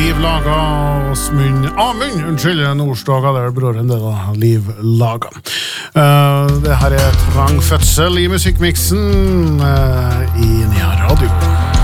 Liv Laga Amund, unnskyld, Nordstoga, det broren det da, Liv Laga. Det her Trang fødsel i musikkmiksen i Nia Radio.